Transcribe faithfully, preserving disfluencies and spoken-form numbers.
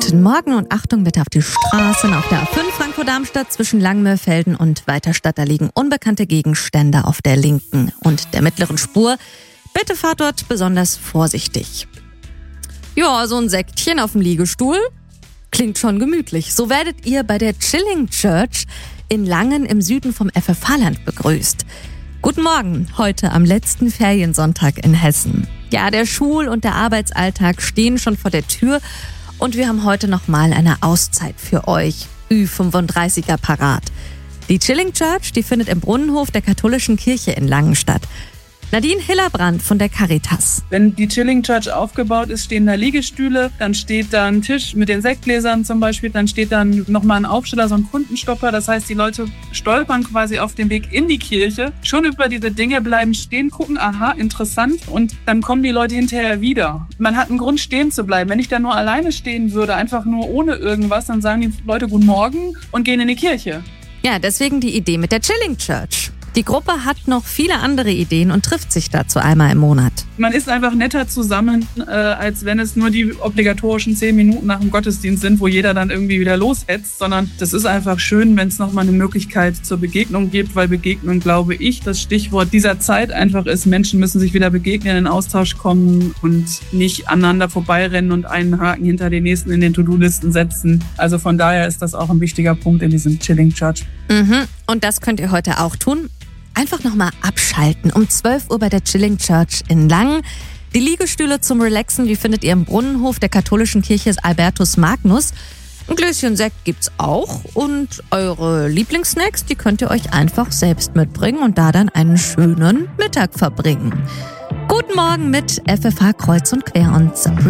Guten Morgen und Achtung bitte auf die Straßen. Auf der A fünf Frankfurt-Darmstadt zwischen Langmörfelden und Weiterstadt, da liegen unbekannte Gegenstände auf der linken und der mittleren Spur. Bitte fahrt dort besonders vorsichtig. Ja, so ein Säckchen auf dem Liegestuhl klingt schon gemütlich. So werdet ihr bei der Chilling Church in Langen im Süden vom F F H-Land begrüßt. Guten Morgen, heute am letzten Feriensonntag in Hessen. Ja, der Schul- und der Arbeitsalltag stehen schon vor der Tür und wir haben heute nochmal eine Auszeit für euch, Ü fünfunddreißiger parat. Die Chilling Church, die findet im Brunnenhof der katholischen Kirche in Langen statt. Nadine Hillerbrand von der Caritas. Wenn die Chilling Church aufgebaut ist, stehen da Liegestühle, dann steht da ein Tisch mit den Sektgläsern zum Beispiel, dann steht dann nochmal ein Aufsteller, so ein Kundenstopper. Das heißt, die Leute stolpern quasi auf dem Weg in die Kirche, schon über diese Dinge bleiben stehen, gucken, aha, interessant, und dann kommen die Leute hinterher wieder. Man hat einen Grund, stehen zu bleiben. Wenn ich da nur alleine stehen würde, einfach nur ohne irgendwas, dann sagen die Leute Guten Morgen und gehen in die Kirche. Ja, deswegen die Idee mit der Chilling Church. Die Gruppe hat noch viele andere Ideen und trifft sich dazu einmal im Monat. Man ist einfach netter zusammen, äh, als wenn es nur die obligatorischen zehn Minuten nach dem Gottesdienst sind, wo jeder dann irgendwie wieder loshetzt, sondern das ist einfach schön, wenn es nochmal eine Möglichkeit zur Begegnung gibt, weil Begegnung, glaube ich, das Stichwort dieser Zeit einfach ist, Menschen müssen sich wieder begegnen, in Austausch kommen und nicht aneinander vorbeirennen und einen Haken hinter den nächsten in den To-Do-Listen setzen. Also von daher ist das auch ein wichtiger Punkt in diesem Chilling Church. Mhm. Und das könnt ihr heute auch tun. Einfach nochmal abschalten. Um zwölf Uhr bei der Chilling Church in Langen. Die Liegestühle zum Relaxen, die findet ihr im Brunnenhof der katholischen Kirche Albertus Magnus. Ein Gläschen Sekt gibt's auch. Und eure Lieblingssnacks, die könnt ihr euch einfach selbst mitbringen und da dann einen schönen Mittag verbringen. Guten Morgen mit F F H Kreuz und Quer und Sabrina.